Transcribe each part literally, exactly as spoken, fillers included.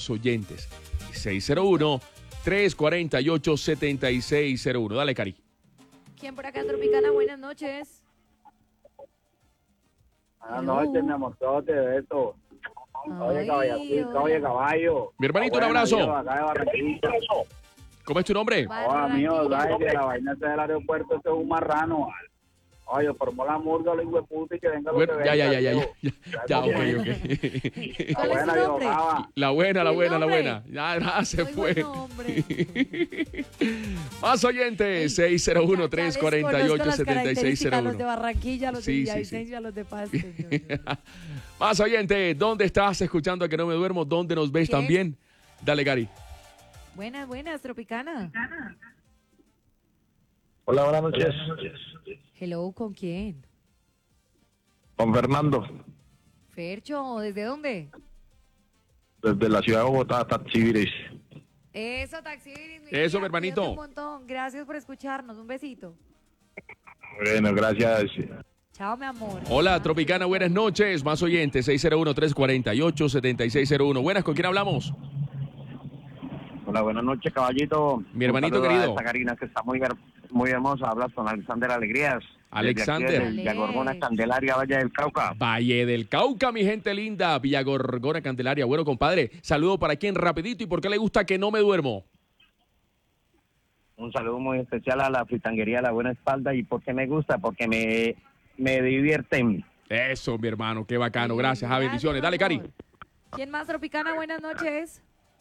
más oyentes. seis cero uno, tres cuatro ocho, siete seis cero uno. Dale, Cari. ¿Quién por acá, Tropicana? Buenas noches. Buenas noches, mi amor, todo te beso. Oye, caballacito, oye, caballo. Mi hermanito, un abrazo. Acá de Barranquilla. ¿Cómo es tu nombre? Oh, mío, ¿sabes que la vaina esa del aeropuerto ese es un marrano? Oye, formó la murga, lo hijo de puta, y que venga lo Bueno, que ya, venga. ya, ya, ya, ya, ya, ya, ok, ok. La buena, yo, Java. La buena, la ¿El buena, la nombre? buena. Ya, ya se Muy fue. buen nombre. Más oyentes, seis cero uno, tres cuatro ocho, siete seis cero Los de uno. Barranquilla, los Sí, de sí, Villavicencio, los de Pasto. Más oyentes, ¿dónde estás escuchando a Que No Me Duermo? ¿Dónde nos ves ¿Quién? también? Dale, Gary. Buenas, buenas, Tropicana. Hola, buenas noches. Hello, ¿con quién? Con Fernando, Fercho, ¿desde dónde? desde la ciudad de Bogotá, Taxiviris. Eso, Taxi Iris, mi Eso, tía, mi hermanito. cuídate un montón. Gracias por escucharnos. Un besito. Bueno, gracias. Chao, mi amor. Hola, Tropicana, buenas noches. Más oyentes, seis cero uno, tres cuatro ocho, siete seis cero uno. Buenas, ¿con quién hablamos? Hola, buenas noches, caballito. Mi hermanito Un saludo querido. a esta Karina que está muy, her- muy hermosa. Hablas con Alexander Alegrías. Alexander. Desde aquí, desde Villagorgona, Candelaria, Valle del Cauca. Valle del Cauca, mi gente linda. Villagorgona, Candelaria. Bueno, compadre, saludo para quien rapidito. ¿Y por qué le gusta Que No Me Duermo? Un saludo muy especial a la fritanguería La Buena Espalda. ¿Y por qué me gusta? Porque me, me divierten. Eso, mi hermano, qué bacano. Gracias, a Gracias, bendiciones. mi Dale, Cari. amor. ¿Quién más, Tropicana? Buenas noches.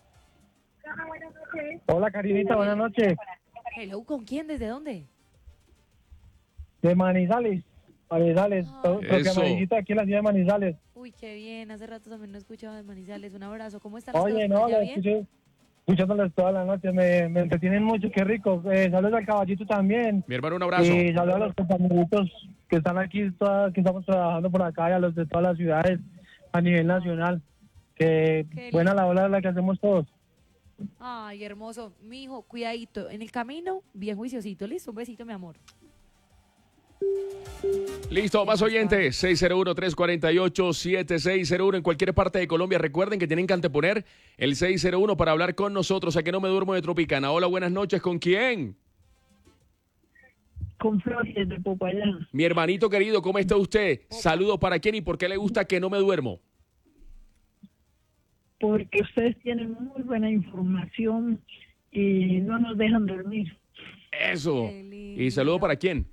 Hola, Karinita, buenas noches. Hello, ¿con quién? ¿Desde dónde? De Manizales. Manizales. Ah. To- Toque Eso. amarillito aquí en la ciudad de Manizales. Uy, qué bien. Hace rato también no escuchaba de Manizales. Un abrazo. ¿Cómo están las Oye, cosas? no, ¿Ya lo bien? escuché, escuchándoles toda la noche. Me, me entretienen mucho, qué rico. Eh, saludos al caballito también. Mi hermano, un abrazo. Y saludos a los compañeritos que están aquí, toda- que estamos trabajando por acá y a los de todas las ciudades a nivel nacional. Que Qué buena lindo. la ola la que hacemos todos. Ay, hermoso. Mi hijo, cuidadito. En el camino, bien juiciosito. Listo, un besito, mi amor. Listo, más oyentes, seis cero uno, tres cuatro ocho, siete seis cero uno en cualquier parte de Colombia. Recuerden que tienen que anteponer el seis cero uno para hablar con nosotros. A Que No Me Duermo de Tropicana. Hola, buenas noches. ¿Con quién? Con Flores de Popayán. Mi hermanito querido, ¿cómo está usted? Saludos para quién y por qué le gusta Que No Me Duermo. Porque ustedes tienen muy buena información y no nos dejan dormir. Eso. Qué lindo. Y saludo para quién.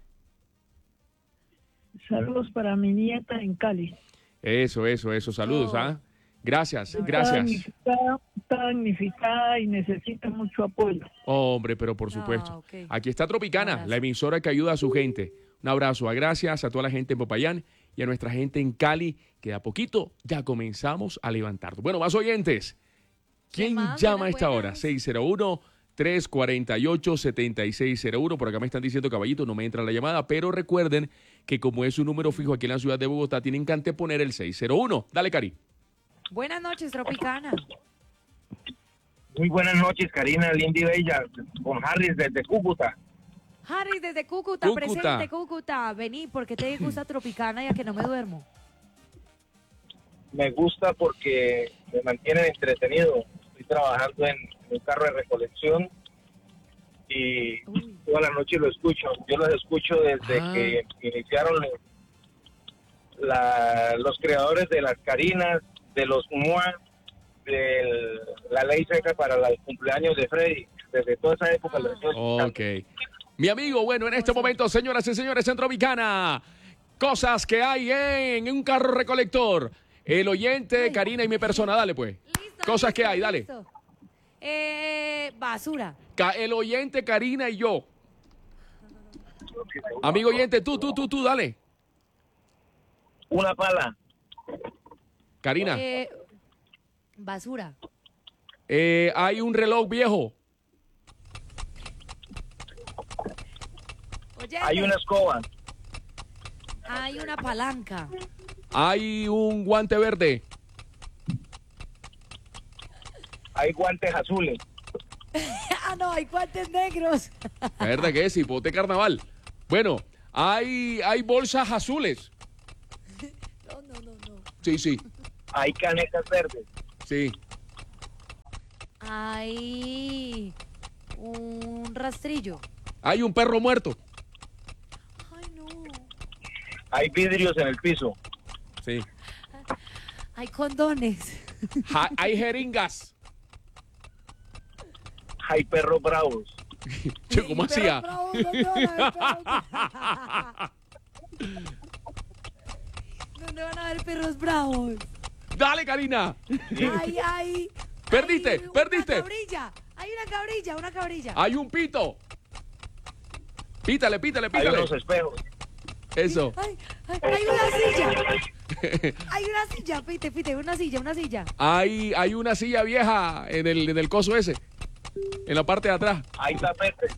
Saludos para mi nieta en Cali. Eso, eso, eso. Saludos, Oh. ¿ah? Gracias, Está gracias. damnificada, está damnificada y necesita mucho apoyo. Hombre, pero por Ah, supuesto. ok. Aquí está Un Tropicana, abrazo. la emisora que ayuda a su gente. Un abrazo, a gracias a toda la gente en Popayán y a nuestra gente en Cali, que de a poquito ya comenzamos a levantarnos. Bueno, más oyentes. ¿Quién ¿Quién más? llama a Buenas, esta hora? buenas. seis cero uno, tres cuatro ocho, siete seis cero uno. Por acá me están diciendo, caballito, no me entra la llamada, pero recuerden que como es un número fijo aquí en la ciudad de Bogotá, tienen que anteponer el seis cero uno. Dale, Cari. Buenas noches, Tropicana. Muy buenas noches, Karina, Lindy Bella, con Harris desde Cúcuta. Harry, desde Cúcuta, Cúcuta. presente, Cúcuta. Vení, porque te gusta Tropicana y a Que No Me Duermo. Me gusta porque me mantienen entretenido. Estoy trabajando en un carro de recolección y Uy. toda la noche lo escucho. Yo los escucho desde Ah. que iniciaron la- los creadores de las Carinas, de los M U A, de la ley seca para el cumpleaños de Freddy. Desde toda esa época lo estoy escuchando. Ok. Mi amigo, bueno, en este momento, señoras y señores, en Tropicana, cosas que hay en un carro recolector. El oyente, Karina y mi persona, dale pues. Listo, Cosas listo, que hay, dale. listo. Eh, basura. Ca- El oyente, Karina y yo. Amigo oyente, tú, tú, tú, tú, dale. Una pala, Karina, Eh, basura. eh, hay un reloj viejo. Oye, hay una escoba, hay una palanca. Hay un guante verde. hay guantes azules, Ah, no, hay guantes negros. ¿La verdad que es? Hipote carnaval. Bueno, hay, hay bolsas azules. No, no, no, no. Sí, sí, hay canetas verdes, sí. Hay un rastrillo. Hay un perro muerto. Ay, no. Hay vidrios en el piso. Sí. Hay condones. Ja- hay jeringas. Hay perros bravos. Che, ¿cómo Perros hacía? bravos, ¿dónde van a haber perros? ¿Dónde van a haber perros bravos? Dale, Karina. Ay, ay. Perdiste, hay perdiste. Una cabrilla. Hay una cabrilla, una cabrilla. Hay un pito. Pítale, pítale, Hay pítale. unos espejos. Eso. Ay, ay, hay una silla. Hay una silla, pite, pite, una silla, una silla. Hay, hay una silla vieja en el, en el coso ese. En la parte de atrás. Hay tapetes.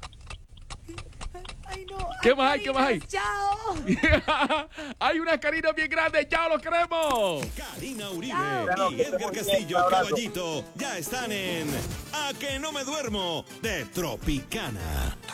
Ay, no. ¿Qué ay, más hay? ¿Qué más hay? caritas, Chao. Hay unas carinas bien grandes. ¡Chao, los queremos! Karina Uribe Chao. y Edgar Castillo, Un abrazo. Caballito, ya están en A que no me duermo de Tropicana.